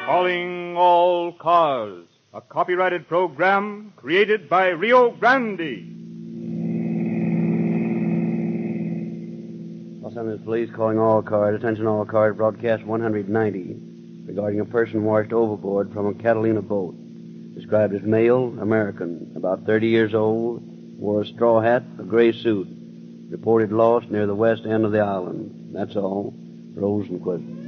Calling all cars, a copyrighted program created by Rio Grande. Los Angeles Police calling all cars. Attention all cars. Broadcast 190 regarding a person washed overboard from a Catalina boat. Described as male, American, about 30 years old, wore a straw hat, a gray suit. Reported lost near the west end of the island. That's all. Rosenquist.